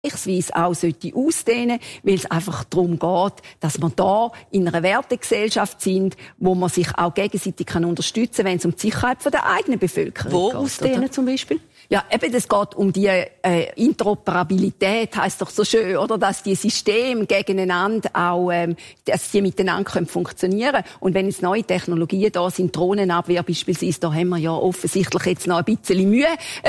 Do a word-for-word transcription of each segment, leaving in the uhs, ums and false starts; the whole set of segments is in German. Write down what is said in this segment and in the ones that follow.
auch sollte ausdehnen, weil es einfach darum geht, dass wir da in einer Wertegesellschaft sind, wo man sich auch gegenseitig kann unterstützen kann, wenn es um die Sicherheit von der eigenen Bevölkerung wo geht. Wo ausdehnen oder? Zum Beispiel? Ja, eben, es geht um die äh, Interoperabilität, heisst doch so schön, oder? Dass die Systeme gegeneinander auch, ähm, dass die miteinander können funktionieren. Und wenn jetzt neue Technologien da sind, Drohnenabwehr beispielsweise, da haben wir ja offensichtlich jetzt noch ein bisschen Mühe,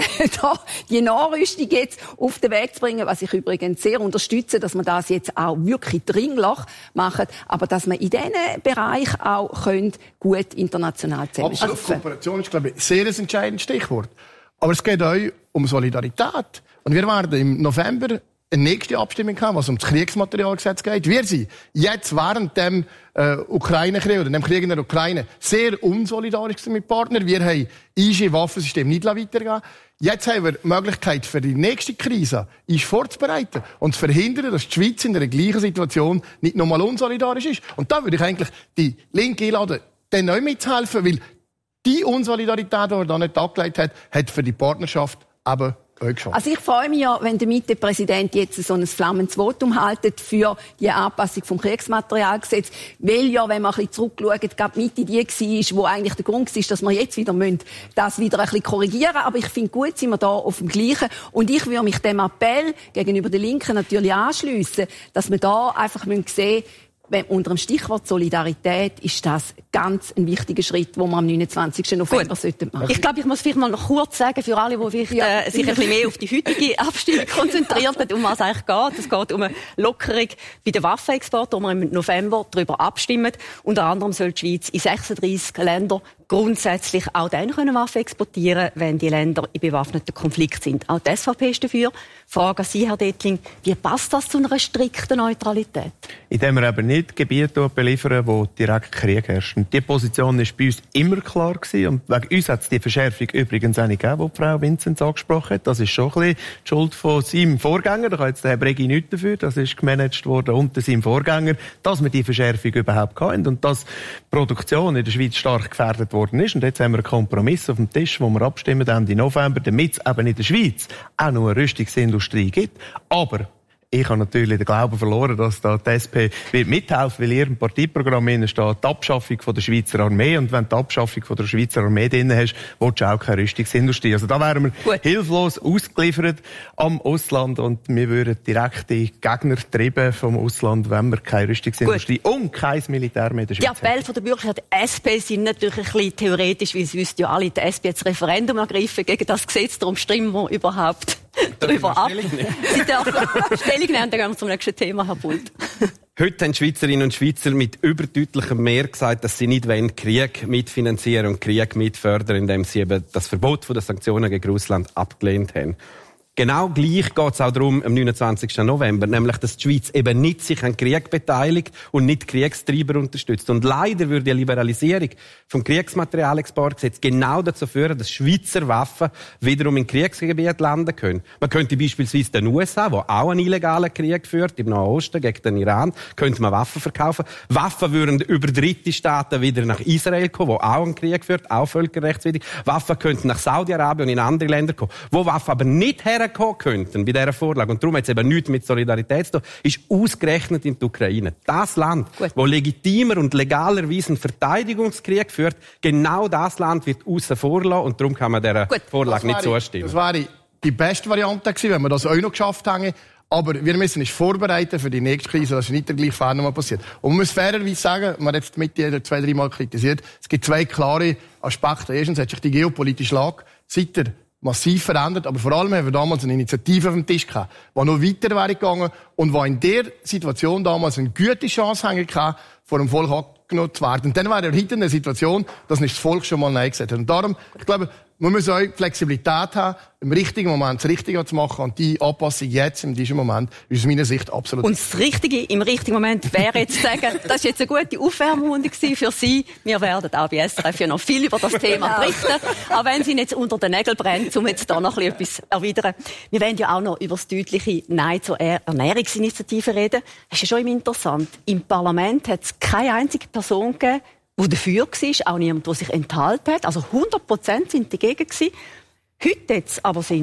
da die Nachrüstung jetzt auf den Weg zu bringen, was ich übrigens sehr unterstütze, dass man das jetzt auch wirklich dringlich macht, aber dass man in diesen Bereich auch können, gut international zusammenarbeiten. Absolut, Kooperation ist, glaube ich, sehr ein entscheidendes Stichwort. Aber es geht auch um Solidarität. Und wir werden im November eine nächste Abstimmung haben, was um das Kriegsmaterialgesetz geht. Wir sind jetzt während dem äh, Ukraine-Krieg oder dem Krieg in der Ukraine sehr unsolidarisch mit Partnern. Wir haben I G Waffensystem nicht weitergegeben. Jetzt haben wir die Möglichkeit für die nächste Krise, ist vorzubereiten und zu verhindern, dass die Schweiz in einer gleichen Situation nicht nochmal unsolidarisch ist. Und da würde ich eigentlich die Linke einladen, dann neu mitzuhelfen, weil die Unsolidarität, die er da nicht angelegt hat, hat für die Partnerschaft eben auch geschaut. Also ich freue mich ja, wenn der Mitte-Präsident jetzt so ein flammendes Votum haltet für die Anpassung vom Kriegsmaterialgesetz, weil ja, wenn man ein bisschen zurückschaut, gerade Mitte die war, wo eigentlich der Grund war, dass wir jetzt wieder müssen, das wieder ein bisschen korrigieren. Aber ich finde gut, sind wir da auf dem Gleichen. Und ich würde mich dem Appell gegenüber den Linken natürlich anschliessen, dass wir da einfach sehen müssen, unter dem Stichwort Solidarität ist das ganz ein wichtiger Schritt, den wir am neunundzwanzigsten November machen sollten. Ich glaube, ich muss vielleicht mal noch kurz sagen, für alle, die ja. äh, sich ein bisschen mehr auf die heutige Abstimmung konzentriert haben, um was es eigentlich geht. Es geht um eine Lockerung bei den Waffenexporten, wo wir im November darüber abstimmen. Unter anderem soll die Schweiz in sechsunddreissig Länder grundsätzlich auch dann können Waffen exportieren, wenn die Länder in bewaffneten Konflikt sind. Auch die S V P ist dafür. Frage an Sie, Herr Dettling, wie passt das zu einer strikten Neutralität? Indem wir eben nicht Gebiete beliefern, wo direkt Krieg herrscht. Und diese Position war bei uns immer klar gewesen. Und wegen uns hat es die Verschärfung übrigens auch nicht gegeben, die Frau Vinzenz angesprochen hat. Das ist schon ein bisschen die Schuld von seinem Vorgänger. Da kann jetzt der Herr Bregi nichts dafür. Das ist gemanagt worden unter seinem Vorgänger, dass wir die Verschärfung überhaupt hatten und dass die Produktion in der Schweiz stark gefährdet worden ist. Und jetzt haben wir einen Kompromiss auf dem Tisch, wo wir abstimmen Ende November, damit es eben in der Schweiz auch noch eine Rüstungsindustrie gibt. Aber ich habe natürlich den Glauben verloren, dass da die S P wird mithelfen, weil in ihrem Parteiprogramm steht die Abschaffung von der Schweizer Armee. Und wenn du die Abschaffung von der Schweizer Armee drin hast, willst du auch keine Rüstungsindustrie. Also da wären wir Gut. hilflos ausgeliefert am Ausland und wir würden direkt die Gegner treiben vom Ausland, wenn wir keine Rüstungsindustrie Gut. und kein Militär mehr in der Schweiz haben. Die Appelle von der Bürgerschaft der S P sind natürlich ein bisschen theoretisch, weil sie wüssten ja alle, die S P hat das Referendum ergriffen gegen das Gesetz, darum stimmen wir überhaupt darüber ab. Sie dürfen Stellung nehmen, dann gehen wir zum nächsten Thema, Herr Bult. Heute haben Schweizerinnen und Schweizer mit überdeutlichem Mehr gesagt, dass sie nicht wollen, Krieg mitfinanzieren und Krieg mitfördern, indem sie eben das Verbot der Sanktionen gegen Russland abgelehnt haben. Genau gleich geht es auch darum, am neunundzwanzigsten November, nämlich, dass die Schweiz eben nicht sich an Krieg beteiligt und nicht Kriegstreiber unterstützt. Und leider würde die Liberalisierung vom Kriegsmaterialexportgesetz genau dazu führen, dass Schweizer Waffen wiederum in Kriegsgebiet landen können. Man könnte beispielsweise den U S A, der auch einen illegalen Krieg führt, im Nahen Osten gegen den Iran, könnte man Waffen verkaufen. Waffen würden über dritte Staaten wieder nach Israel kommen, wo auch einen Krieg führt, auch völkerrechtswidrig. Waffen könnten nach Saudi-Arabien und in andere Länder kommen, wo Waffen aber nicht her kommen könnten bei dieser Vorlage, und darum hat es eben nichts mit Solidarität zu tun, ist ausgerechnet in die Ukraine. Das Land, Gut. wo legitimer und legalerweise einen Verteidigungskrieg führt, genau das Land wird aussen vor lassen, und darum kann man dieser Gut. Vorlage nicht zustimmen. Das wäre die beste Variante gewesen, wenn wir das auch noch geschafft hätten. Aber wir müssen uns vorbereiten für die nächste Krise, dass nicht der gleiche Fehler nochmal passiert. Und man muss fairerweise sagen, man hat jetzt mit jeder zwei, drei Mal kritisiert, es gibt zwei klare Aspekte. Erstens hat sich die geopolitische Lage seit der massiv verändert, aber vor allem haben wir damals eine Initiative auf dem Tisch gehabt, die noch weiter wäre gegangen und die in der Situation damals eine gute Chance hatte, vor dem Volk abgenommen zu werden. Und dann wäre er heute in der Situation, dass nicht das Volk schon mal Nein gesagt hat. Und darum, ich glaube, man muss auch Flexibilität haben, im richtigen Moment das Richtige zu machen. Und die Anpassung jetzt, in diesem Moment, ist aus meiner Sicht absolut. Und das Richtige im richtigen Moment wäre jetzt zu sagen, das ist jetzt eine gute Aufwärmrunde für Sie. Wir werden auch bei S R F ja noch viel über das Thema berichten. Auch wenn es Ihnen jetzt unter den Nägeln brennt, um jetzt da noch ein bisschen etwas erwidern. Wir werden ja auch noch über das deutliche Nein zur Ernährungsinitiative reden. Das ist ja schon interessant. Im Parlament hat es keine einzige Person gegeben, die dafür war, auch niemand, der sich enthalten hat. Also hundert Prozent sind dagegen gewesen. Heute jetzt aber sind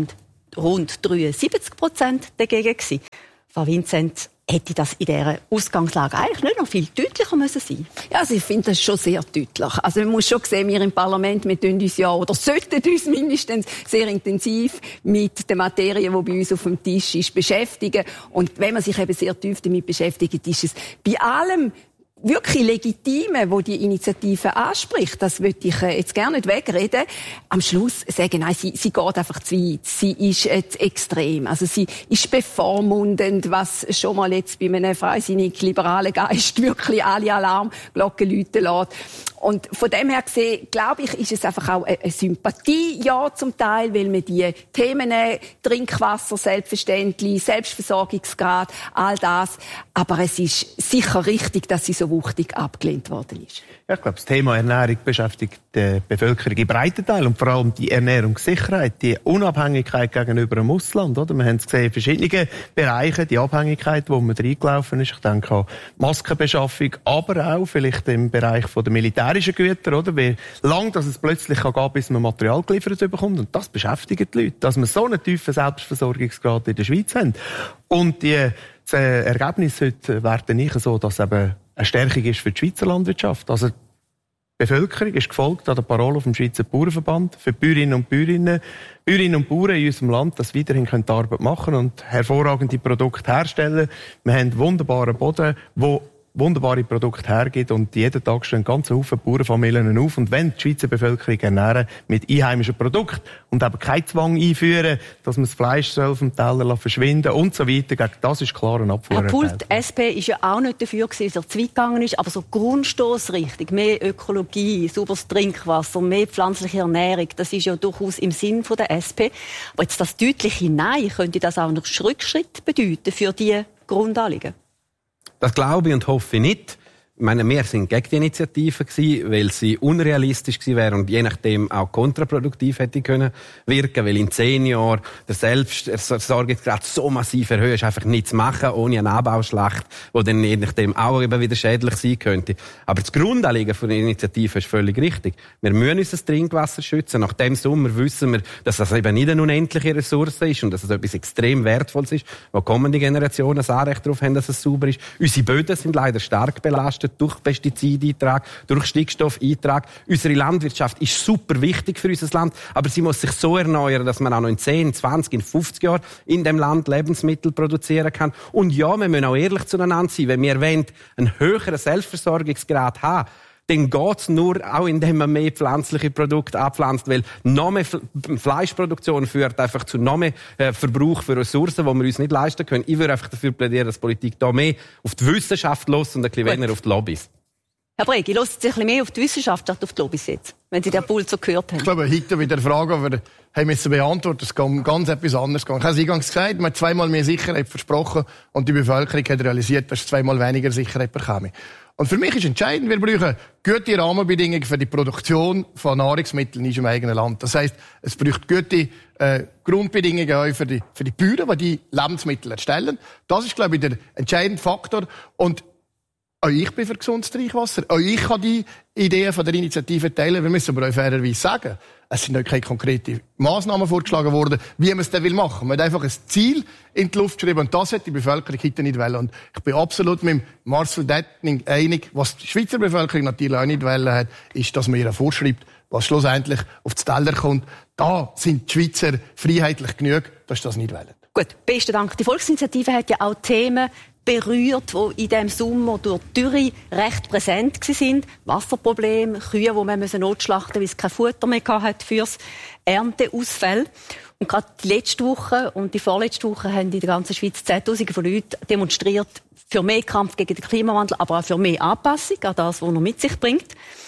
rund dreiundsiebzig Prozent dagegen gewesen. Frau Vincent, hätte das in dieser Ausgangslage eigentlich nicht noch viel deutlicher müssen sein? Ja, also ich finde das schon sehr deutlich. Also man muss schon sehen, wir im Parlament, wir tun uns ja, oder sollten uns mindestens sehr intensiv mit der Materie, die bei uns auf dem Tisch ist, beschäftigen. Und wenn man sich eben sehr tief damit beschäftigt, ist es bei allem wirklich legitime, wo die Initiative anspricht, das würde ich jetzt gerne nicht wegreden, am Schluss sagen, nein, sie, sie geht einfach zu weit. Sie ist jetzt extrem. Also sie ist bevormundend, was schon mal jetzt bei einem freisinnig liberalen Geist wirklich alle Alarmglocken läuten lässt. Und von dem her gesehen, glaube ich, ist es einfach auch eine Sympathie, ja, zum Teil, weil man die Themen, Trinkwasser, selbstverständlich, Selbstversorgungsgrad, all das. Aber es ist sicher richtig, dass sie so wuchtig abgelehnt worden ist. Ja, ich glaube, das Thema Ernährung beschäftigt die Bevölkerung im breiten Teil und vor allem die Ernährungssicherheit, die Unabhängigkeit gegenüber dem Ausland. Oder? Wir haben es gesehen in verschiedenen Bereichen, die Abhängigkeit, wo man reingelaufen ist. Ich denke an Maskenbeschaffung, aber auch vielleicht im Bereich der militärischen Güter, oder? Wie lange dass es plötzlich kann gehen, bis man Material geliefert bekommt. Und das beschäftigt die Leute, dass wir so einen tiefen Selbstversorgungsgrad in der Schweiz haben. Und die das Ergebnis heute werden nicht so, dass eben eine Stärkung ist für die Schweizer Landwirtschaft. Also die Bevölkerung ist gefolgt an der Parole vom Schweizer Bauernverband für die Bäuerinnen und Bäuerinnen, Bäuerinnen und Bauern in unserem Land, dass weiterhin die Arbeit machen und hervorragende Produkte herstellen. Wir haben wunderbaren Boden, wo wunderbare Produkte hergibt und jeden Tag stehen ganz Haufen Bauernfamilien auf. Und wenn die Schweizer Bevölkerung ernähren mit einheimischen Produkten und eben keinen Zwang einführen, dass man das Fleisch soll vom Teller verschwinden und so weiter, das ist klar ein Abfuhr. Herr Pult, die S P war ja auch nicht dafür, dass er zu weit gegangen ist, aber so Grundstossrichtung, mehr Ökologie, sauberes Trinkwasser, mehr pflanzliche Ernährung, das ist ja durchaus im Sinn der S P. Aber jetzt das deutliche Nein, könnte das auch noch Rückschritt bedeuten für diese Grundanliegen? Das glaube ich und hoffe ich nicht. Ich meine, wir sind gegen die Initiative gewesen, weil sie unrealistisch gewesen wäre und je nachdem auch kontraproduktiv hätte können wirken, weil in zehn Jahren der Selbstversorgungsgrad so massiv erhöht ist, einfach nichts zu machen ohne eine Anbauschlacht, die dann je nachdem auch eben wieder schädlich sein könnte. Aber das Grundanliegen von der Initiative ist völlig richtig. Wir müssen unser Trinkwasser schützen. Nach dem Sommer wissen wir, dass das eben nicht eine unendliche Ressource ist und dass es etwas extrem Wertvolles ist, wo kommende Generationen das Anrecht darauf haben, dass es sauber ist. Unsere Böden sind leider stark belastet durch Pestizideintrag, durch Stickstoffeintrag. Unsere Landwirtschaft ist super wichtig für unser Land, aber sie muss sich so erneuern, dass man auch noch in zehn, zwanzig, in fünfzig Jahren in dem Land Lebensmittel produzieren kann. Und ja, wir müssen auch ehrlich zueinander sein. Wenn wir wollen, einen höheren Selbstversorgungsgrad haben, dann geht's nur auch, indem man mehr pflanzliche Produkte abpflanzt, weil noch mehr Fleischproduktion führt einfach zu noch mehr äh, Verbrauch für Ressourcen, die wir uns nicht leisten können. Ich würde einfach dafür plädieren, dass Politik da mehr auf die Wissenschaft los und ein bisschen weniger auf die Lobbys. Herr Bregi, hören Sie sich ein bisschen mehr auf die Wissenschaft als auf die Lobbys jetzt, wenn Sie den Pult so gehört haben? Ich glaube, heute wieder eine Frage, die wir haben müssen beantworten. Es geht ganz etwas anderes. Ich habe es eingangs gesagt, man hat zweimal mehr Sicherheit versprochen und die Bevölkerung hat realisiert, dass es zweimal weniger Sicherheit bekäme. Und für mich ist entscheidend, wir brauchen gute Rahmenbedingungen für die Produktion von Nahrungsmitteln in unserem eigenen Land. Das heisst, es braucht gute äh, Grundbedingungen auch für die, für die Bauern, die die Lebensmittel erstellen. Das ist, glaube ich, der entscheidende Faktor. Und auch ich bin für gesundes Trinkwasser. Auch ich kann die Ideen von der Initiative teilen. Wir müssen aber auch fairerweise sagen, es sind noch keine konkreten Massnahmen vorgeschlagen worden, wie man es dann machen will. Man hat einfach ein Ziel in die Luft geschrieben und das hat die Bevölkerung heute nicht wollen. Und ich bin absolut mit Marcel Detning einig, was die Schweizer Bevölkerung natürlich auch nicht wollen hat, ist, dass man ihr vorschreibt, was schlussendlich auf den Teller kommt. Da sind die Schweizer freiheitlich genug, dass sie das nicht wollen. Gut, besten Dank. Die Volksinitiative hat ja auch Themen berührt, die in diesem Sommer durch die Dürre recht präsent waren. Wasserprobleme, Kühe, die man notschlachten musste, weil es kein Futter mehr hatte fürs Ernteausfall. Und gerade die letzte Woche und die vorletzte Woche haben in der ganzen Schweiz Zehntausende von Leuten demonstriert für mehr Kampf gegen den Klimawandel, aber auch für mehr Anpassung an das, was er mit sich bringt.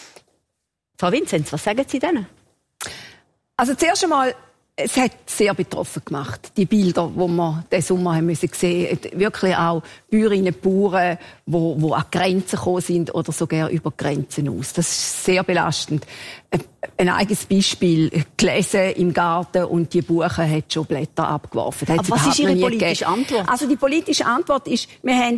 Frau Vinzenz, was sagen Sie denen? Also zuerst einmal, es hat sehr betroffen gemacht, die Bilder, die wir diesen Sommer haben müssen sehen. Wirklich auch Bäuerinnen und Bauern, die, die an Grenzen gekommen sind oder sogar über Grenzen aus. Das ist sehr belastend. Ein eigenes Beispiel, gelesen im Garten und die Buche hat schon Blätter abgeworfen. Aber was ist Ihre politische Antwort? Also die politische Antwort ist, wir haben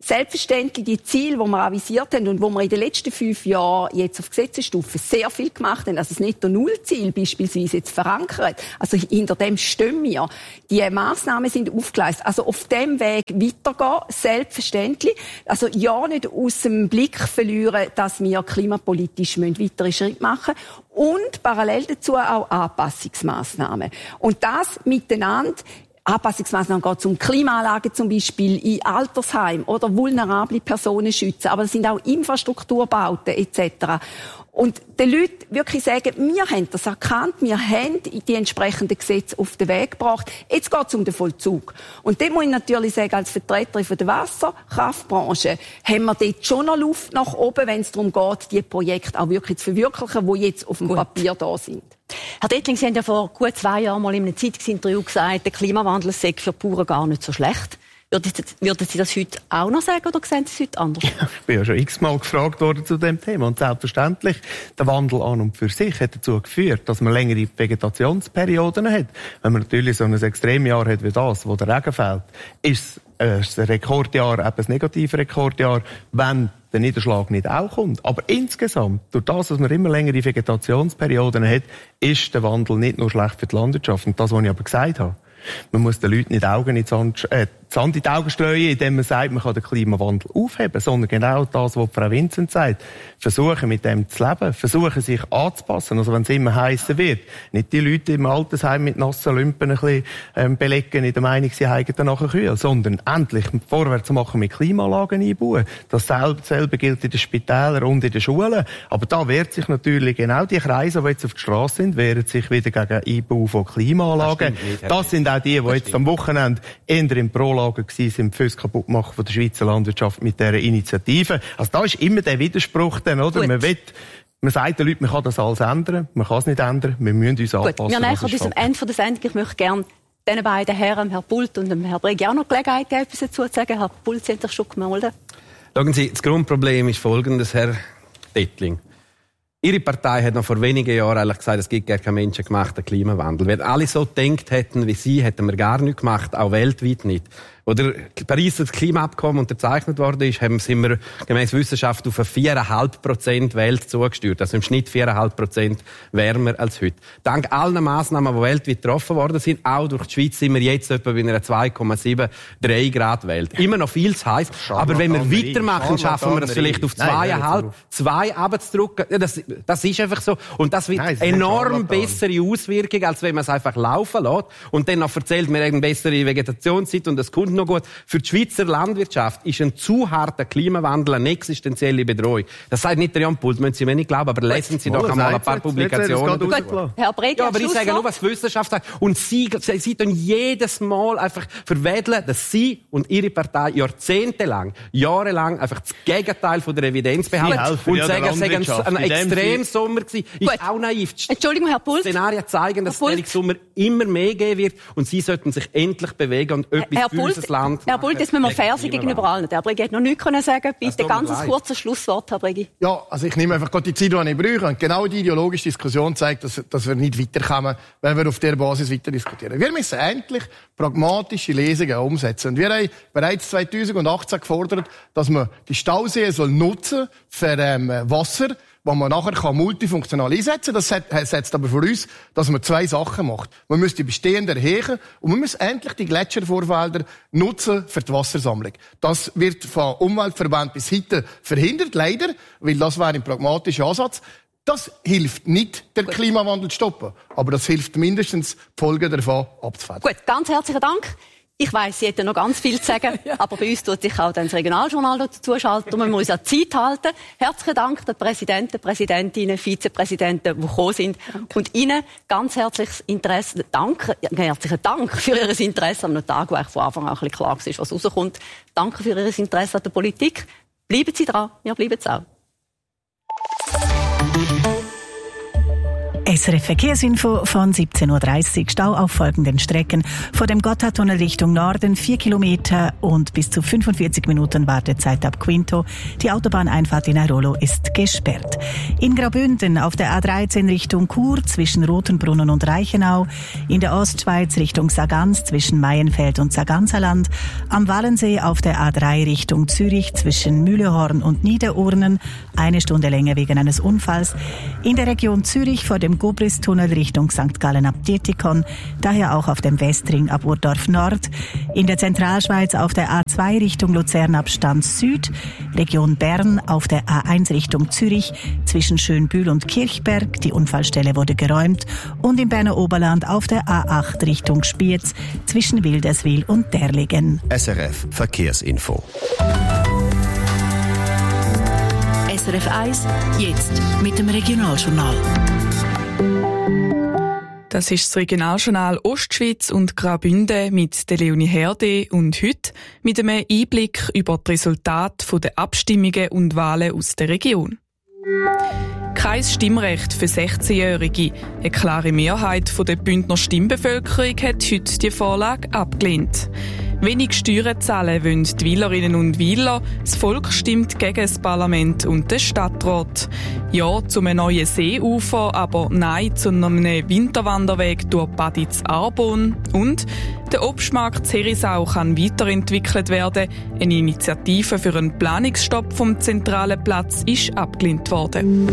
Selbstverständlich die Ziele, die wir avisiert haben und wo wir in den letzten fünf Jahren jetzt auf Gesetzesstufe sehr viel gemacht haben, also das Netto-Null-Ziel beispielsweise jetzt verankert, also hinter dem stehen wir. Die Massnahmen sind aufgeleistet. Also auf dem Weg weitergehen, selbstverständlich. Also ja, nicht aus dem Blick verlieren, dass wir klimapolitisch weitere Schritte machen müssen. Und parallel dazu auch Anpassungsmaßnahmen. Und das miteinander, Anpassungsmaßnahmen geht es um Klimaanlagen zum Beispiel in Altersheimen oder vulnerable Personen schützen, aber es sind auch Infrastrukturbauten et cetera. Und den Leuten wirklich sagen, wir haben das erkannt, wir haben die entsprechenden Gesetze auf den Weg gebracht. Jetzt geht es um den Vollzug. Und dem muss ich natürlich sagen, als Vertreterin von der Wasserkraftbranche haben wir dort schon noch Luft nach oben, wenn es darum geht, die Projekte auch wirklich zu verwirklichen, die jetzt auf dem Gut. Papier da sind. Herr Dettling, Sie haben ja vor gut zwei Jahren mal in einem Zeitungsinterview gesagt, der Klimawandel sei für die Bauern gar nicht so schlecht. Würden Sie das heute auch noch sagen oder sehen Sie es heute anders? Ja, ich bin ja schon x-mal gefragt worden zu dem Thema. Und selbstverständlich, der Wandel an und für sich hat dazu geführt, dass man längere Vegetationsperioden hat. Wenn man natürlich so ein Extremjahr hat wie das, wo der Regen fällt, ist es ein Rekordjahr, eben ein negatives Rekordjahr, wenn der Niederschlag nicht auch kommt. Aber insgesamt, durch das, dass man immer längere Vegetationsperioden hat, ist der Wandel nicht nur schlecht für die Landwirtschaft. Und das, was ich aber gesagt habe, man muss den Leuten nicht die Augen in die Sand, äh, Sand in die Augen streuen, indem man sagt, man kann den Klimawandel aufheben, sondern genau das, was Frau Vincent sagt. Versuchen, mit dem zu leben, versuchen, sich anzupassen. Also, wenn es immer heißer wird, nicht die Leute im Altersheim mit nassen Lümpen ein bisschen ähm, belegen, in der Meinung, sie heigen dann nachher kühl, sondern endlich vorwärts machen mit Klimaanlagen einbauen. Dasselbe gilt in den Spitälern und in den Schulen. Aber da wehrt sich natürlich genau die Kreise, die jetzt auf der Straße sind, wehren sich wieder gegen Einbau von Klimaanlagen. Das, das sind auch die, die jetzt am Wochenende eher im Pro-Lager waren, die Füße kaputt machen von der Schweizer Landwirtschaft mit dieser Initiative. Also da ist immer der Widerspruch dann, oder? Gut. Man will, man sagt den Leuten, man kann das alles ändern, man kann es nicht ändern, wir müssen uns Gut. anpassen. Wir nähern uns am Ende der Sendung. Ich möchte gerne den beiden Herren, Herr Bult und Herr Bregi, auch noch Gelegenheit geben, etwas dazu zu sagen. Herr Bult, Sie haben sich schon gemeldet. Schauen Sie, das Grundproblem ist folgendes, Herr Dettling. Ihre Partei hat noch vor wenigen Jahren eigentlich gesagt, es gibt gar keinen menschengemachten Klimawandel. Wenn alle so gedacht hätten wie Sie, hätten wir gar nichts gemacht, auch weltweit nicht. Wo der Pariser Klimaabkommen unterzeichnet worden ist, haben, sind wir gemäss Wissenschaft auf eine vier Komma fünf Prozent Welt zugesteuert. Also im Schnitt vier Komma fünf Prozent wärmer als heute. Dank allen Massnahmen, die weltweit getroffen worden sind, auch durch die Schweiz, sind wir jetzt etwa bei einer zwei Komma sieben drei Grad Welt. Immer noch viel zu heiß. Aber wenn wir weitermachen, schaffen wir es vielleicht auf zwei Komma fünf, zwei runterzudrücken. Ja, das, das ist einfach so. Und das wird Nein, enorm bessere Auswirkungen, als wenn man es einfach laufen lässt. Und dann noch erzählt man eine bessere Vegetationszeit und das kommt noch gut. Für die Schweizer Landwirtschaft ist ein zu harter Klimawandel eine existenzielle Bedrohung. Das sagt nicht der Jan Pult, müssen Sie mir nicht glauben, aber lesen Sie doch einmal ein paar Publikationen. Gut, Herr Bregi, ja, aber ich sage nur, was die Wissenschaft sagt. Und Sie, Sie, Sie tun jedes Mal einfach verwedeln, dass Sie und Ihre Partei jahrzehntelang, jahrelang einfach das Gegenteil von der Evidenz behalten und ja sagen, es sei ein, ein Extremsommer gewesen. Ist Gut. auch naiv. Entschuldigung, Herr Pult. Szenarien zeigen, dass es Sommer immer mehr geben wird und Sie sollten sich endlich bewegen und etwas Herr für Pult, unser Land Herr Pult, jetzt müssen wir fair sein gegenüber allen. Herr Bregi hat noch nichts können sagen. Bitte ganz ein kurzes Schlusswort, Herr Bregi. Ja, also ich nehme einfach gerade die Zeit, die ich brauche. Und genau die ideologische Diskussion zeigt, dass, dass wir nicht weiterkommen, wenn wir auf dieser Basis weiter diskutieren. Wir müssen endlich pragmatische Lesungen umsetzen. Und wir haben bereits zweitausendachtzehn gefordert, dass man die Stauseen soll nutzen für ähm, Wasser, was man nachher kann multifunktional einsetzen kann. Das setzt aber voraus, dass man zwei Sachen macht. Man muss die bestehenden erheben und man muss endlich die Gletschervorfelder nutzen für die Wassersammlung. Das wird von Umweltverbänden bis heute verhindert, leider, weil das wäre ein pragmatischer Ansatz. Das hilft nicht, den Klimawandel zu stoppen, aber das hilft mindestens, die Folgen davon abzufedern. Gut, ganz herzlichen Dank. Ich weiss, Sie hätten noch ganz viel zu sagen, ja. aber bei uns tut sich auch dann das Regionaljournal dazu schalten und man muss an die Zeit halten. Herzlichen Dank den Präsidenten, Präsidentinnen, Vizepräsidenten, die gekommen sind. Danke. Und Ihnen ganz herzliches Interesse, Dank, herzlichen Dank für Ihr Interesse an einem Tag, wo von Anfang an ein bisschen klar ist, was rauskommt. Danke für Ihr Interesse an der Politik. Bleiben Sie dran, wir bleiben es auch. S R F Verkehrsinfo von siebzehn Uhr dreißig. Stau auf folgenden Strecken. Vor dem Gotthardtunnel Richtung Norden vier Kilometer und bis zu fünfundvierzig Minuten Wartezeit ab Quinto. Die Autobahneinfahrt in Airolo ist gesperrt. In Graubünden auf der A dreizehn Richtung Chur zwischen Rothenbrunnen und Reichenau. In der Ostschweiz Richtung Sargans zwischen Maienfeld und Sarganserland. Am Wallensee auf der A drei Richtung Zürich zwischen Mühlehorn und Niederurnen. Eine Stunde länger wegen eines Unfalls. In der Region Zürich vor dem Gobris-Tunnel Richtung Sankt Gallen ab Dietikon, daher auch auf dem Westring ab Urdorf Nord. In der Zentralschweiz auf der A zwei Richtung Luzern ab Stans Süd. Region Bern auf der A eins Richtung Zürich zwischen Schönbühl und Kirchberg. Die Unfallstelle wurde geräumt. Und im Berner Oberland auf der A acht Richtung Spiez zwischen Wilderswil und Derlingen. S R F Verkehrsinfo. S R F eins, jetzt mit dem Regionaljournal. Das ist das Regionaljournal Ostschweiz und Graubünden mit der Leonie Herde und heute mit einem Einblick über die Resultate der Abstimmungen und Wahlen aus der Region. Kein Stimmrecht für sechzehnjährige. Eine klare Mehrheit der Bündner Stimmbevölkerung hat heute die Vorlage abgelehnt. Wenig Steuern zahlen wollen die Wählerinnen und Wähler. Das Volk stimmt gegen das Parlament und den Stadtrat. Ja zu einem neuen Seeufer, aber nein zu einem Winterwanderweg durch Baditz-Arbon. Und der Obstmarkt Herisau kann weiterentwickelt werden. Eine Initiative für einen Planungsstopp vom zentralen Platz ist abgelehnt worden.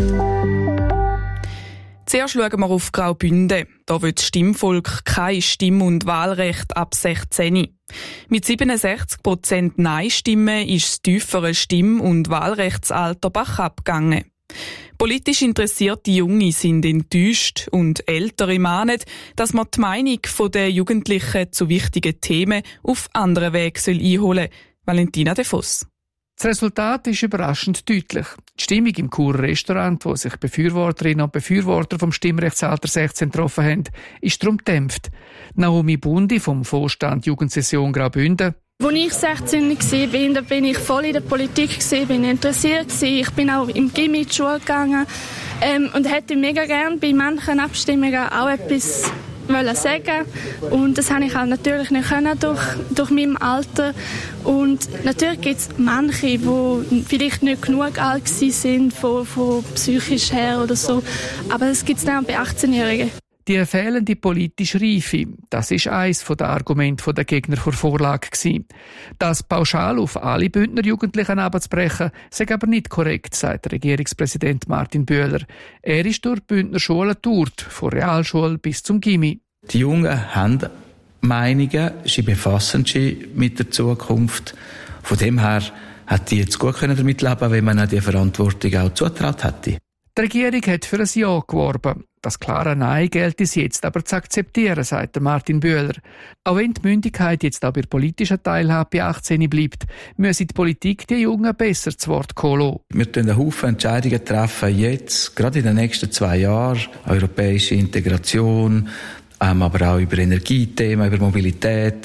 Zuerst schauen wir auf Graubünden. Da will das Stimmvolk kein Stimm- und Wahlrecht ab sechzehn. Mit siebenundsechzig Prozent Nein-Stimmen ist das tiefere Stimm- und Wahlrechtsalter bachabgegangen gegangen. Politisch interessierte Junge sind enttäuscht und Ältere mahnen, dass man die Meinung der Jugendlichen zu wichtigen Themen auf anderen Wegen einholen soll. Valentina de Voss. Das Resultat ist überraschend deutlich. Die Stimmung im Churer Restaurant, wo sich Befürworterinnen und Befürworter vom Stimmrechtsalter sechzehn getroffen haben, ist darum gedämpft. Naomi Bundi vom Vorstand Jugendsession Graubünden. Als ich sechzehn war, da bin ich voll in der Politik, bin interessiert. Ich bin auch im Gimmi in die Schule gegangen ähm, und hätte mega gerne bei manchen Abstimmungen auch etwas wollen sagen. Und das habe ich auch natürlich nicht können durch, durch mein Alter. Und natürlich gibt es manche, die vielleicht nicht genug alt sind, von, von psychisch her oder so. Aber das gibt es auch bei achtzehnjährigen. Die fehlende politische Reife, das ist eines der Argumente der Gegner der Vorlage gewesen. Das pauschal auf alle Bündner Jugendlichen abzubrechen, sei aber nicht korrekt, sagt der Regierungspräsident Martin Bühler. Er ist durch Bündner Schulen getourt, von Realschule bis zum Gimmi. Die Jungen haben Meinungen, sie befassen sich mit der Zukunft. Von dem her hat die jetzt gut damit leben können, wenn man ihnen die Verantwortung auch zutraut hätte. Die Regierung hat für ein Ja geworben. Das klare Nein gilt es jetzt aber zu akzeptieren, sagt Martin Bühler. Auch wenn die Mündigkeit jetzt auch bei politischer Teilhabe bei achtzehn bleibt, müsse die Politik die Jungen besser zu Wort kommen. Wir treffen einen Haufen Entscheidungen treffen jetzt, gerade in den nächsten zwei Jahren. Europäische Integration, ähm, aber auch über Energiethemen, über Mobilität,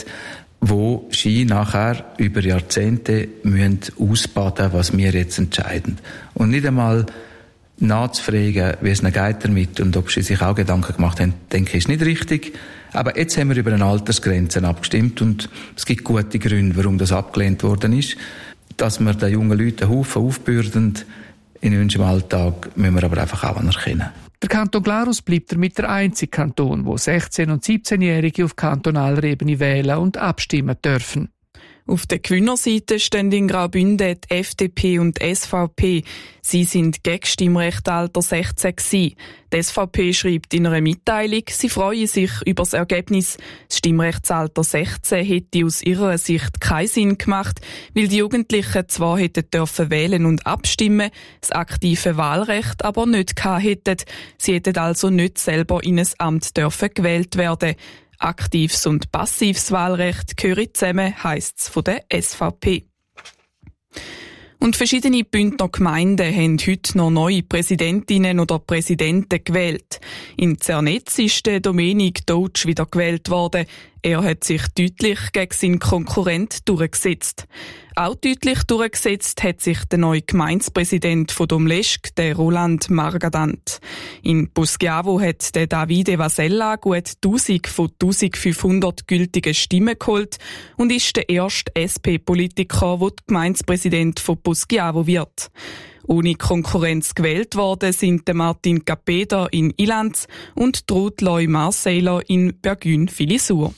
wo sie nachher über Jahrzehnte müssen ausbaden, was wir jetzt entscheiden. Und nicht einmal nachzufragen, wie es ihnen geht damit und ob sie sich auch Gedanken gemacht haben, denke ich, ist nicht richtig. Aber jetzt haben wir über eine Altersgrenze abgestimmt und es gibt gute Gründe, warum das abgelehnt worden ist. Dass wir den jungen Leuten einen Haufen aufbürden in unserem Alltag, müssen wir aber einfach auch anerkennen. Der Kanton Glarus bleibt damit der einzige Kanton, wo sechzehn- und siebzehnjährige auf kantonaler Ebene wählen und abstimmen dürfen. Auf der Gewinnerseite stehen in Graubünden die F D P und die S V P. Sie sind gegen Stimmrechtalter sechzehn gewesen. Die S V P schreibt in einer Mitteilung, sie freue sich über das Ergebnis. Das Stimmrechtsalter sechzehn hätte aus ihrer Sicht keinen Sinn gemacht, weil die Jugendlichen zwar hätten dürfen wählen und abstimmen, das aktive Wahlrecht aber nicht gehabt hätten. Sie hätten also nicht selber in ein Amt dürfen gewählt werden. Aktives und passives Wahlrecht gehören zusammen, heisst es von der S V P. Und verschiedene Bündner Gemeinden haben heute noch neue Präsidentinnen oder Präsidenten gewählt. In Zernetz ist der Dominik Deutsch wieder gewählt worden. Er hat sich deutlich gegen seinen Konkurrent durchgesetzt. auch deutlich durchgesetzt hat sich der neue Gemeindepräsident von Domleschg, der Roland Margadant. In Poschiavo hat der Davide Vasella gut tausend von eintausendfünfhundert gültigen Stimmen geholt und ist der erste S P-Politiker, der Gemeindepräsident von Poschiavo wird. Ohne Konkurrenz gewählt worden sind Martin Capeda in Ilanz und Ruth Loy Marcelo in Bergün-Filisur.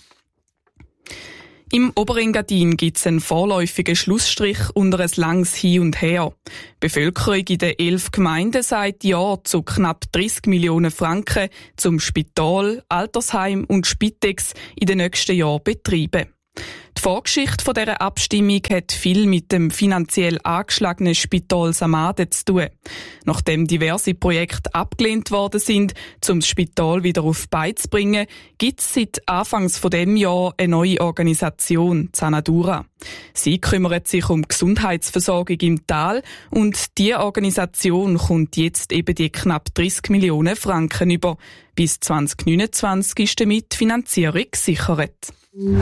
Im Oberengadin gibt es einen vorläufigen Schlussstrich unter ein langes Hin und Her. Die Bevölkerung in den elf Gemeinden sagt Ja zu knapp dreissig Millionen Franken zum Spital, Altersheim und Spitex in den nächsten Jahren betreiben. Die Vorgeschichte von dieser Abstimmung hat viel mit dem finanziell angeschlagenen Spital Samade zu tun. Nachdem diverse Projekte abgelehnt worden sind, um das Spital wieder auf die Beine zu bringen, gibt es seit Anfangs von dem Jahr eine neue Organisation, Zanadura. Sie kümmert sich um die Gesundheitsversorgung im Tal und diese Organisation kommt jetzt eben die knapp dreissig Millionen Franken über. Bis zwanzig neunundzwanzig ist damit die Finanzierung gesichert.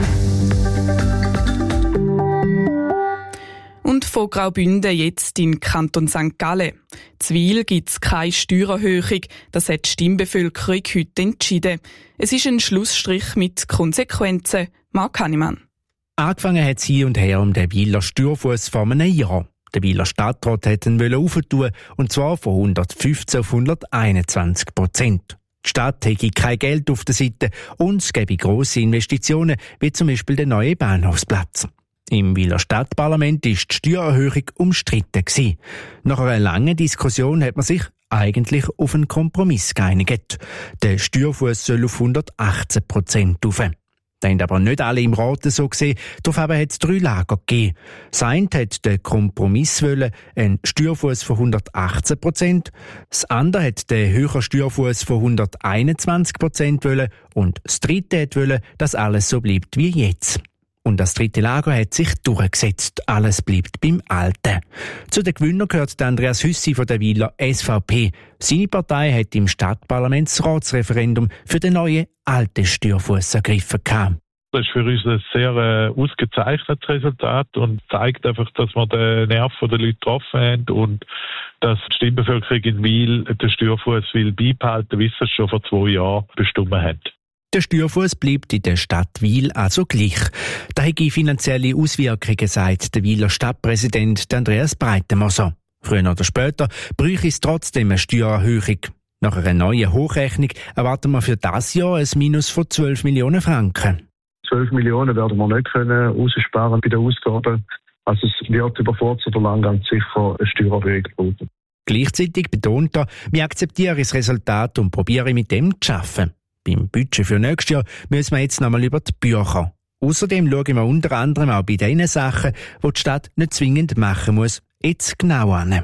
Und von Graubünden jetzt in Kanton Sankt Gallen. Zwil gibt es keine Steuererhöhung, das hat die Stimmbevölkerung heute entschieden. Es ist ein Schlussstrich mit Konsequenzen. Marc Hannemann. Angefangen hat es hier und her um den Wiler Steuerfuss vor einem Jahr. Der Wiler Stadtrat wollte ihn aufentun, und zwar von hundertfünfzehn auf hunderteinundzwanzig Prozent. Die Stadt hätte kein Geld auf der Seite und es gäbe grosse Investitionen, wie zum Beispiel der neue Bahnhofsplatz. Im Wiler Stadtparlament war die Steuererhöhung umstritten gewesen. Nach einer langen Diskussion hat man sich eigentlich auf einen Kompromiss geeinigt. Der Steuerfuss soll auf hundertachtzehn Prozent rauf. Das haben aber nicht alle im Rat so gesehen, darauf hat es drei Lager gegeben. Das eine hat den Kompromiss wollen, einen Steuerfuss von hundertachtzehn Prozent, das andere hat den höheren Steuerfuss von hunderteinundzwanzig Prozent wollen und das dritte hat wollen, dass alles so bleibt wie jetzt. Und das dritte Lager hat sich durchgesetzt. Alles bleibt beim Alten. Zu den Gewinnern gehört Andreas Hüssi von der Wiler S V P. Seine Partei hat im Stadtparlamentsratsreferendum für den neuen alten Steuerfuss ergriffen. Das ist für uns ein sehr äh, ausgezeichnetes Resultat und zeigt einfach, dass wir den Nerv der Leute getroffen haben und dass die Stimmbevölkerung in Wil den Steuerfuss will beibehalten, wie sie es schon vor zwei Jahren bestimmt hat. Der Steuerfuss bleibt in der Stadt Wil also gleich. Da hätte finanzielle Auswirkungen, sagt der Wiler Stadtpräsident Andreas Breitenmoser. Früher oder später bräuchte es trotzdem eine Steuererhöhung. Nach einer neuen Hochrechnung erwarten wir für dieses Jahr ein Minus von zwölf Millionen Franken. zwölf Millionen werden wir nicht können aussparen bei den Ausgaben. Also es wird über kurz oder lang ganz sicher eine Steuererhöhung brauchen. Gleichzeitig betont er, wir akzeptieren das Resultat und probieren mit dem zu arbeiten. Beim Budget für nächstes Jahr müssen wir jetzt nochmal über die Bücher. Außerdem schauen wir unter anderem auch bei den Sachen, die die Stadt nicht zwingend machen muss, jetzt genau an.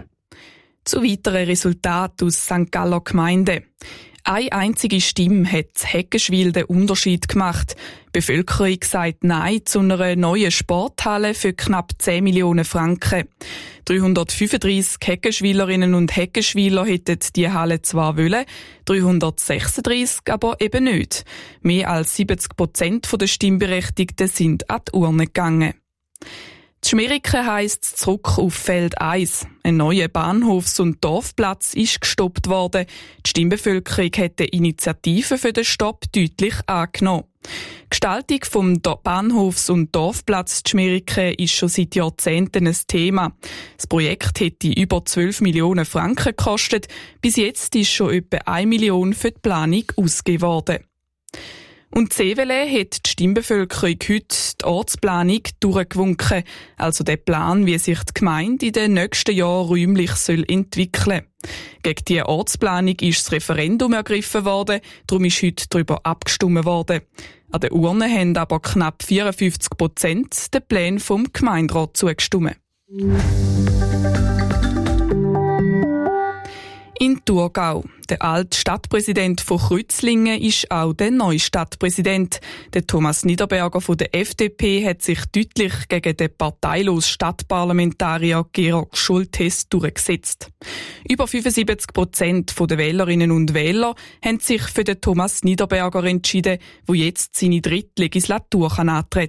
Zu weiteren Resultaten aus Sankt Galler Gemeinde. Eine einzige Stimme hat Heckenschwil den Unterschied gemacht. Die Bevölkerung sagt Nein zu einer neuen Sporthalle für knapp zehn Millionen Franken. dreihundertfünfunddreissig Heckenschwilerinnen und Heckenschwiler hätten die Halle zwar wollen, dreihundertsechsunddreissig aber eben nicht. Mehr als siebzig Prozent der Stimmberechtigten sind an die Urne gegangen. Die Schmeriken heisst zurück auf Feld eins. Ein neuer Bahnhofs- und Dorfplatz ist gestoppt worden. Die Stimmbevölkerung hat die Initiative für den Stopp deutlich angenommen. Die Gestaltung vom Bahnhofs- und Dorfplatz Schmeriken ist schon seit Jahrzehnten ein Thema. Das Projekt hätte über zwölf Millionen Franken gekostet. Bis jetzt ist schon etwa eine Million für die Planung ausgegeben worden. Und Zevele hat die Stimmbevölkerung heute die Ortsplanung durchgewunken, also der Plan, wie sich die Gemeinde in den nächsten Jahren räumlich soll entwickeln soll. Gegen diese Ortsplanung ist das Referendum ergriffen worden, darum ist heute darüber abgestimmt worden. An den Urnen haben aber knapp vierundfünfzig Prozent den Plänen vom Gemeinderat zugestimmt. In Thurgau. Der alte Stadtpräsident von Kreuzlingen ist auch der neue Stadtpräsident. Der Thomas Niederberger von der F D P hat sich deutlich gegen den parteilosen Stadtparlamentarier Georg Schultes durchgesetzt. Über fünfundsiebzig Prozent der Wählerinnen und Wähler haben sich für den Thomas Niederberger entschieden, der jetzt seine dritte Legislatur antreten kann.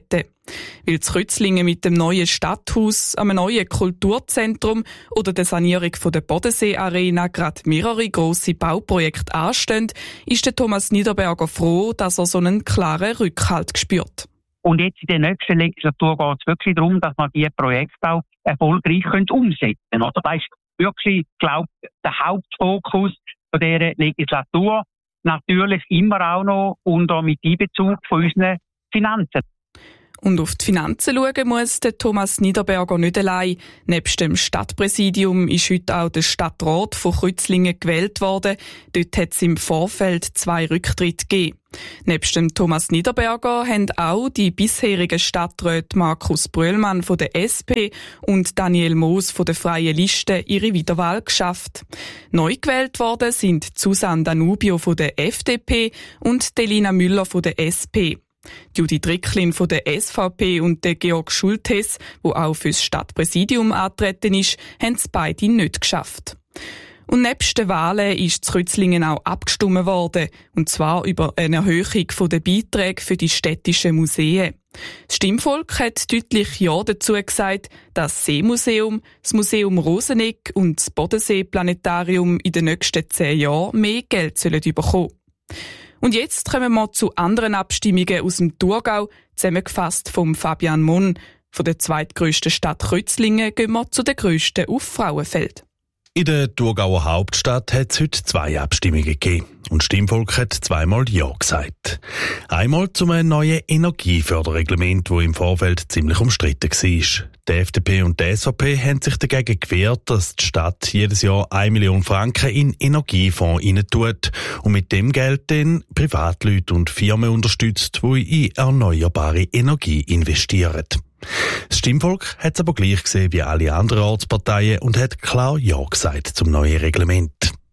Weil das Rützlingen mit dem neuen Stadthaus, einem neuen Kulturzentrum oder der Sanierung von der Bodensee-Arena gerade mehrere grosse Bauprojekte anstehen, ist der Thomas Niederberger froh, dass er so einen klaren Rückhalt spürt. Und jetzt in der nächsten Legislatur geht es wirklich darum, dass man diese Projekte auch erfolgreich umsetzen können. Oder? Das ist wirklich, glaube ich, der Hauptfokus von dieser Legislatur. Natürlich immer auch noch unter mit Einbezug von unseren Finanzen. Und auf die Finanzen schauen muss der Thomas Niederberger nicht allein. Nebst dem Stadtpräsidium ist heute auch der Stadtrat von Rützlingen gewählt worden. Dort hat es im Vorfeld zwei Rücktritte gegeben. Nebst dem Thomas Niederberger haben auch die bisherigen Stadträte Markus Brühlmann von der S P und Daniel Moos von der Freien Liste ihre Wiederwahl geschafft. Neu gewählt worden sind Susanne Danubio von der F D P und Delina Müller von der S P. Judith Ricklin von der S V P und der Georg Schultes, wo auch fürs Stadtpräsidium angetreten ist, haben es beide nicht geschafft. Und nebst den Wahlen ist in Rützlingen auch abgestimmt worden, und zwar über eine Erhöhung der Beiträge für die städtischen Museen. Das Stimmvolk hat deutlich Ja dazu gesagt, dass das Seemuseum, das Museum Rosenegg und das Bodenseeplanetarium in den nächsten zehn Jahren mehr Geld sollen bekommen. Und jetzt kommen wir zu anderen Abstimmungen aus dem Thurgau, zusammengefasst vom Fabian Monn. Von der zweitgrössten Stadt Rützlingen gehen wir zu der grössten auf Frauenfeld. In der Thurgauer Hauptstadt hat es heute zwei Abstimmungen gegeben. Und das Stimmvolk hat zweimal Ja gesagt. Einmal zu einem neuen Energieförderreglement, das im Vorfeld ziemlich umstritten war. Die F D P und die S V P haben sich dagegen gewehrt, dass die Stadt jedes Jahr eine Million Franken in Energiefonds reintut und mit dem Geld dann Privatleute und Firmen unterstützt, die in erneuerbare Energie investieren. Das Stimmvolk hat es aber gleich gesehen wie alle anderen Ortsparteien und hat klar Ja gesagt zum neuen Reglement.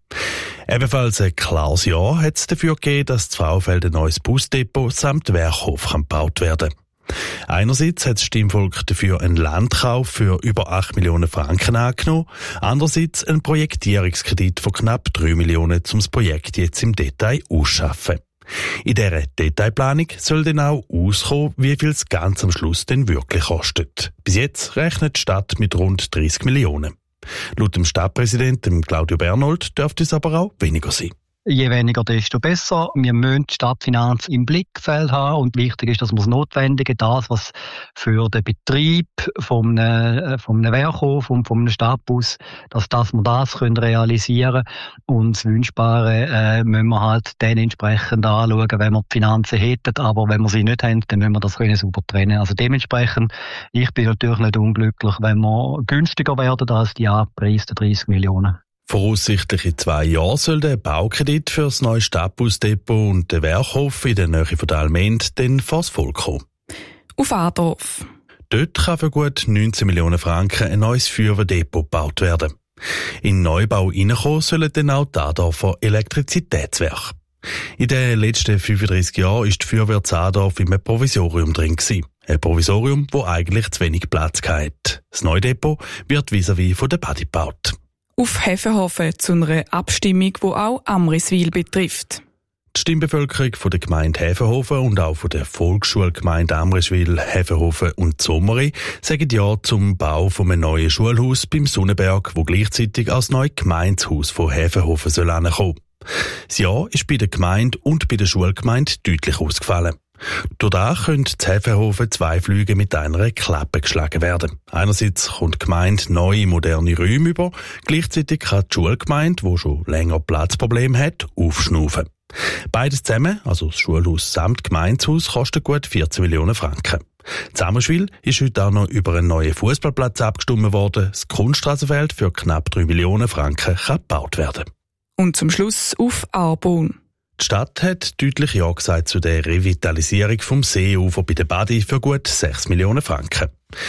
Ebenfalls ein klares Ja hat es dafür gegeben, dass das Frauenfeld ein neues Busdepot samt Werkhof gebaut werden kann. Einerseits hat das Stimmvolk dafür einen Landkauf für über acht Millionen Franken angenommen, andererseits einen Projektierungskredit von knapp drei Millionen, um das Projekt jetzt im Detail auszuschaffen. In dieser Detailplanung soll dann auch auskommen, wie viel es ganz am Schluss denn wirklich kostet. Bis jetzt rechnet die Stadt mit rund dreissig Millionen. Laut dem Stadtpräsidenten Claudio Bernold dürfte es aber auch weniger sein. Je weniger, desto besser. Wir müssen die Stadtfinanz im Blickfeld haben und wichtig ist, dass wir das Notwendige, das, was für den Betrieb vom einem, vom einem Werkhof und vom einem Stadtbus, dass, dass wir das können realisieren können. Und das Wünschbare äh, müssen wir halt dann entsprechend anschauen, wenn wir die Finanzen hätten. Aber wenn wir sie nicht haben, dann müssen wir das können super trennen. Also dementsprechend, ich bin natürlich nicht unglücklich, wenn wir günstiger werden als die angepreisten dreissig Millionen. Voraussichtlich in zwei Jahren soll der Baukredit für das neue Stadtbusdepot und den Werkhof in der Nähe von der Allmende dann vors Volk kommen. Auf Adorf. Dort kann für gut neunzehn Millionen Franken ein neues Feuerwehrdepot gebaut werden. In den Neubau reinkommen sollen dann auch die Adorfer Elektrizitätswerke. In den letzten fünfunddreissig Jahren war die Feuerwehr zu Adorf in einem Provisorium drin gewesen. Ein Provisorium, das eigentlich zu wenig Platz hatte. Das neue Depot wird vis-à-vis von der Badi gebaut. Auf Hefenhofen zu einer Abstimmung, die auch Amriswil betrifft. Die Stimmbevölkerung von der Gemeinde Hefenhofen und auch von der Volksschulgemeinde Amriswil, Hefenhofen und Zommeri sagen Ja zum Bau von einem neuen Schulhaus beim Sonnenberg, wo gleichzeitig als neues Gemeindehaus von Hefenhofen soll ankommen. Das Ja ist bei der Gemeinde und bei der Schulgemeinde deutlich ausgefallen. Dadurch können in Hefenhofen zwei Flüge mit einer Klappe geschlagen werden. Einerseits kommt die Gemeinde neue, moderne Räume über, gleichzeitig kann die Schulgemeinde, die schon länger Platzprobleme hat, aufschnaufen. Beides zusammen, also das Schulhaus samt Gemeindehaus, kostet gut vierzehn Millionen Franken. In Amriswil ist heute auch noch über einen neuen Fußballplatz abgestimmt worden. Das Kunststraßenfeld für knapp drei Millionen Franken kann gebaut werden. Und zum Schluss auf Arbon. Die Stadt hat deutlich Ja gesagt zu der Revitalisierung vom Seeufer bei der Badi für gut sechs Millionen Franken.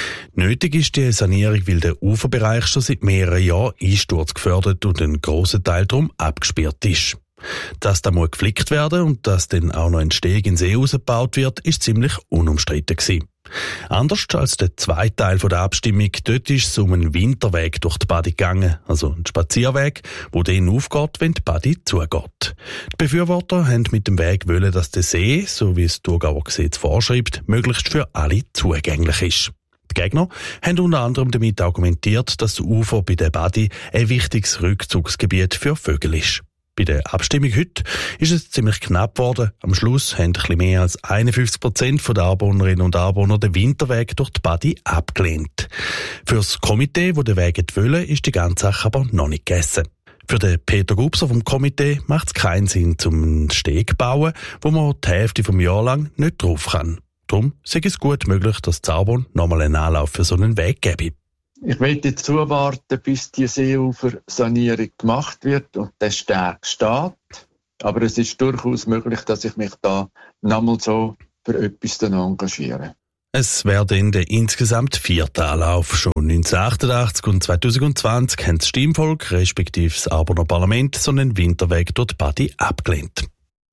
Nötig ist die Sanierung, weil der Uferbereich schon seit mehreren Jahren einsturzgefährdet und ein grosser Teil darum abgesperrt ist. Dass da muss geflickt werden und dass dann auch noch ein Steg in den See rausgebaut wird, ist ziemlich unumstritten gewesen. Anders als der zweite Teil der Abstimmung, dort ist es um einen Winterweg durch die Badi gegangen, also einen Spazierweg, der dann aufgeht, wenn die Badi zugeht. Die Befürworter haben mit dem Weg wollen, dass der See, so wie es das Thurgauer Gesetz vorschreibt, möglichst für alle zugänglich ist. Die Gegner haben unter anderem damit argumentiert, dass das Ufer bei der Badi ein wichtiges Rückzugsgebiet für Vögel ist. Bei der Abstimmung heute ist es ziemlich knapp geworden. Am Schluss haben ein bisschen mehr als einundfünfzig Prozent der Anwohnerinnen und Anwohner den Winterweg durch die Badi abgelehnt. Für das Komitee, das den Weg wollen, ist die ganze Sache aber noch nicht gegessen. Für den Peter Gubser vom Komitee macht es keinen Sinn, zum einen Steg zu bauen, wo man die Hälfte vom Jahr lang nicht drauf kann. Darum sei es gut möglich, dass Zaubern nochmal einen Anlauf für so einen Weg gäbe. Ich möchte jetzt zuwarten, bis die Seeufersanierung gemacht wird und der Steg steht. Aber es ist durchaus möglich, dass ich mich da nochmal so für etwas dann engagiere. Es wäre dann der insgesamt vierte Anlauf. Schon neunzehnhundertachtundachtzig und zweitausendzwanzig haben das Stimmvolk respektive das Arboner Parlament so einen Winterweg durch die Badi abgelehnt.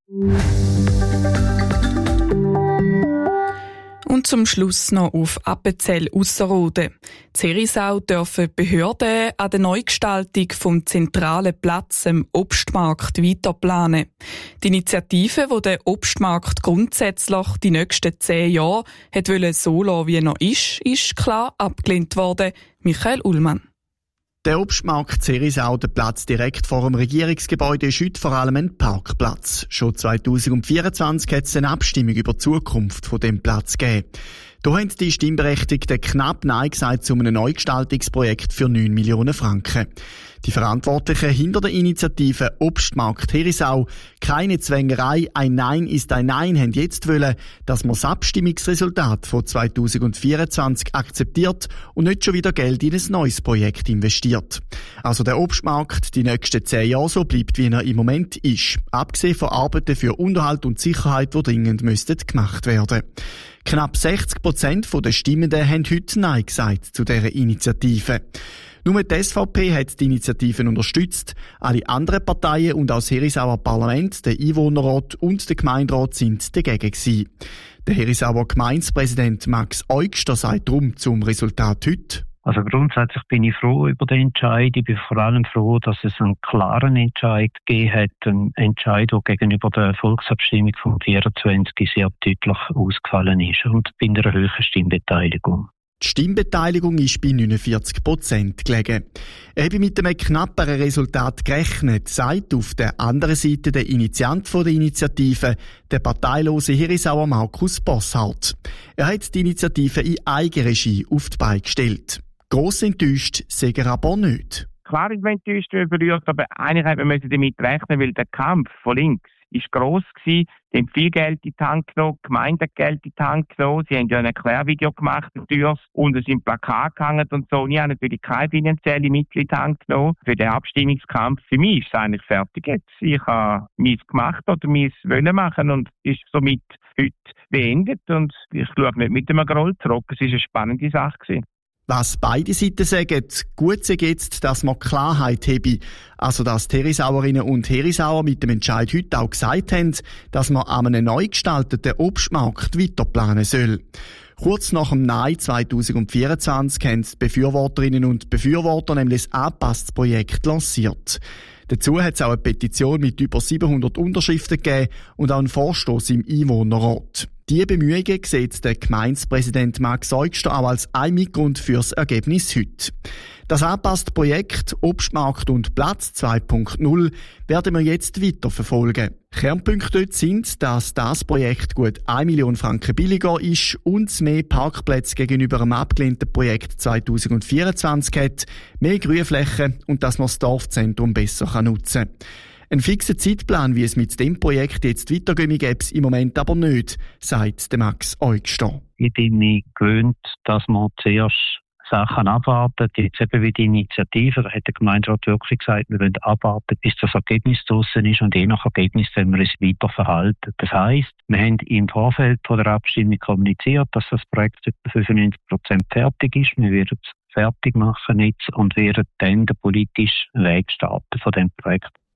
Und zum Schluss noch auf Appenzell-Ausserrhoden. In Herisau dürfen Behörden an der Neugestaltung vom zentralen Platz am Obstmarkt weiterplanen. Die Initiative, die den Obstmarkt grundsätzlich die nächsten zehn Jahre hat wollen so lassen, wie er noch ist, ist klar abgelehnt worden. Michael Ullmann. Der Obstmarkt Herisau, der Platz direkt vor dem Regierungsgebäude, ist heute vor allem ein Parkplatz. Schon zweitausendvierundzwanzig hat es eine Abstimmung über die Zukunft von dem Platz gegeben. Da haben die Stimmberechtigten knapp Nein gesagt zu einem Neugestaltungsprojekt für neun Millionen Franken. Die Verantwortlichen hinter der Initiative Obstmarkt Herisau, keine Zwängerei, ein Nein ist ein Nein, haben jetzt wollen, dass man das Abstimmungsresultat von zweitausendvierundzwanzig akzeptiert und nicht schon wieder Geld in ein neues Projekt investiert. Also der Obstmarkt die nächsten zehn Jahre so bleibt, wie er im Moment ist. Abgesehen von Arbeiten für Unterhalt und Sicherheit, die dringend müssten gemacht werden. Knapp sechzig Prozent der Stimmenden haben heute Nein gesagt zu dieser Initiative. Nur die S V P hat die Initiativen unterstützt. Alle anderen Parteien und auch das Herisauer Parlament, der Einwohnerrat und der Gemeinderat sind dagegen gewesen. Der Herisauer Gemeindepräsident Max Eugster sagt darum zum Resultat heute: Also grundsätzlich bin ich froh über den Entscheid. Ich bin vor allem froh, dass es einen klaren Entscheid gegeben hat. Ein Entscheid, der gegenüber der Volksabstimmung vom vierundzwanzig sehr deutlich ausgefallen ist und bei einer hohen Stimmbeteiligung. Die Stimmbeteiligung ist bei neunundvierzig Prozent gelegen. Er habe mit einem knapperen Resultat gerechnet, sagt auf der anderen Seite der Initiant der Initiative, der parteilose Herisauer Markus Bosshardt. Er hat die Initiative in Eigenregie auf die Beine gestellt. Gross enttäuscht sei er aber nicht. Klar, ich bin enttäuscht und berührt, aber eigentlich haben wir damit rechnen, weil der Kampf von links ist gross gewesen. Die haben viel Geld in die Hand genommen, die Gemeinde hat Geld in die Hand genommen. Sie haben ja ein Erklärvideo gemacht dafür und es sind Plakate gehangen und so. Und ich habe natürlich keine finanzielle Mittel in die Hand genommen für den Abstimmungskampf. Für mich ist es eigentlich fertig jetzt. Ich habe meins gemacht oder meins wollen machen und ist somit heute beendet. Und ich schaue nicht mit dem Groll zurück. Es war eine spannende Sache gewesen. Was beide Seiten sagen, gut sei jetzt, dass man Klarheit habe. Also, dass die Herisauerinnen und Herisauer mit dem Entscheid heute auch gesagt haben, dass man an einem neu gestalteten Obstmarkt weiterplanen soll. Kurz nach dem Nein zweitausendvierundzwanzig haben die Befürworterinnen und Befürworter nämlich ein angepasstes Projekt lanciert. Dazu hat es auch eine Petition mit über siebenhundert Unterschriften gegeben und auch einen Vorstoß im Einwohnerrat. Diese Bemühungen sieht der Gemeindepräsident Max Eugster auch als ein Mitgrund fürs Ergebnis heute. Das angepasste Projekt Obstmarkt und Platz zwei Punkt null werden wir jetzt weiterverfolgen. Kernpunkte dort sind, dass das Projekt gut eine Million Franken billiger ist und mehr Parkplätze gegenüber dem abgelehnten Projekt zweitausendvierundzwanzig hat, mehr Grünflächen und dass man das Dorfzentrum besser nutzen kann. Ein fixer Zeitplan, wie es mit dem Projekt jetzt weitergeht, gibt es im Moment aber nicht, sagt Max Eugster. Ich bin mir gewöhnt, dass man zuerst Sachen abwartet. Jetzt eben wie die Initiative, da hat der Gemeinderat wirklich gesagt, wir wollen abwarten, bis das Ergebnis draussen ist und je nach Ergebnis werden wir es weiter verhalten. Das heisst, wir haben im Vorfeld von der Abstimmung kommuniziert, dass das Projekt etwa fünfundneunzig Prozent fertig ist. Wir werden es fertig machen jetzt und werden dann den politischen Weg starten von diesem Projekt.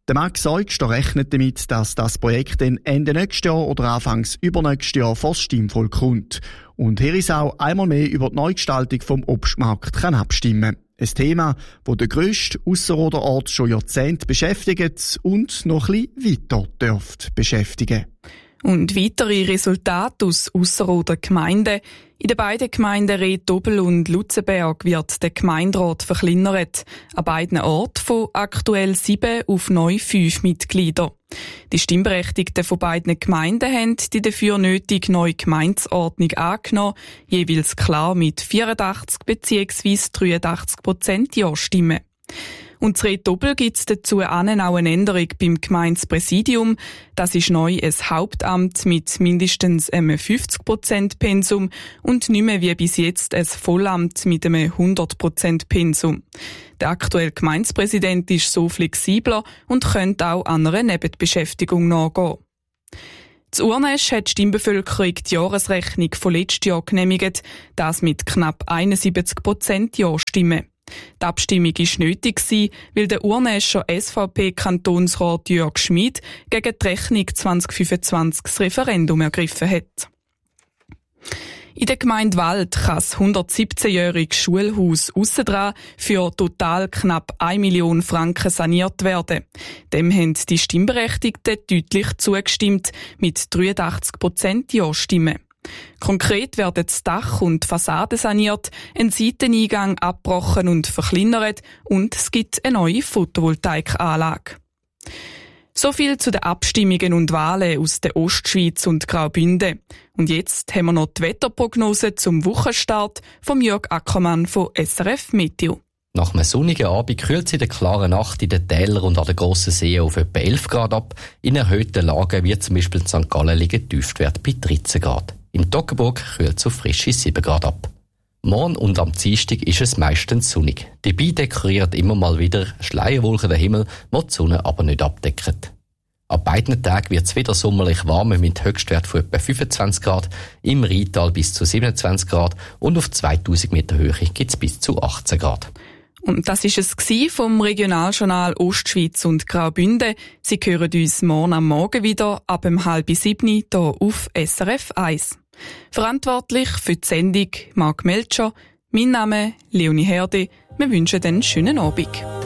Der Max Eugster rechnet damit, dass das Projekt dann Ende nächstes Jahr oder Anfangs übernächstes Jahr vor das Stimmvolk kommt. Und Herisau einmal mehr über die Neugestaltung vom Obstmarkt kann abstimmen. Ein Thema, das den grössten Ausserrhoder Ort schon Jahrzehnte beschäftigt und noch ein bisschen weiter dürfte beschäftigen. Und weitere Resultate aus Ausserrhoder Gemeinden. In den beiden Gemeinden Rehdoppel und Lutzenberg wird der Gemeinderat verkleinert. An beiden Orten von aktuell sieben auf neu fünf Mitglieder. Die Stimmberechtigten von beiden Gemeinden haben die dafür nötige neue Gemeindeordnung angenommen, jeweils klar mit vierundachtzig bzw. dreiundachtzig Prozent Ja-Stimmen. Und zu Rehdoppel gibt es dazu auch eine Änderung beim Gemeindepräsidium. Das ist neu ein Hauptamt mit mindestens einem fünfzig Prozent Pensum und nicht mehr wie bis jetzt ein Vollamt mit einem hundert Prozent Pensum. Der aktuelle Gemeindepräsident ist so flexibler und könnte auch einer Nebenbeschäftigung nachgehen. Zu Urnesch hat die Stimmbevölkerung die Jahresrechnung von letztes Jahr genehmigt, das mit knapp einundsiebzig Prozent Ja-Stimmen. Die Abstimmung war nötig, weil der Urnescher S V P-Kantonsrat Jörg Schmid gegen die Rechnung zwanzig fünfundzwanzig das Referendum ergriffen hat. In der Gemeinde Wald kann das hundertsiebzehnjährige Schulhaus aussendran für total knapp eine Million Franken saniert werden. Dem haben die Stimmberechtigten deutlich zugestimmt, mit dreiundachtzig Prozent Ja-Stimmen. Konkret werden das Dach und die Fassade saniert, ein Seiteneingang abgebrochen und verkleinert und es gibt eine neue Photovoltaikanlage. So viel zu den Abstimmungen und Wahlen aus der Ostschweiz und Graubünden. Und jetzt haben wir noch die Wetterprognose zum Wochenstart vom Jörg Ackermann von S R F Meteo. Nach einem sonnigen Abend kühlt es in der klaren Nacht in den Tälern und an den grossen Seen auf etwa elf Grad ab. In erhöhten Lagen, wie zum Beispiel in Sankt Gallen, liegen Tiefstwerte bei dreizehn Grad. In Toggenburg kühlt es auf frische sieben Grad ab. Morgen und am Dienstag ist es meistens sonnig. Dabei dekoriert immer mal wieder Schleierwolken den Himmel, die die Sonne aber nicht abdecken. An beiden Tagen wird es wieder sommerlich warm mit Höchstwert von etwa fünfundzwanzig Grad, im Rheintal bis zu siebenundzwanzig Grad und auf zweitausend Meter Höhe gibt es bis zu achtzehn Grad. Und das ist es vom Regionaljournal Ostschweiz und Graubünden. Sie hören uns morgen am Morgen wieder ab um halb sieben hier auf S R F eins. Verantwortlich für die Sendung Marc Melcher. Mein Name Leonie Herde. Wir wünschen einen schönen Abend.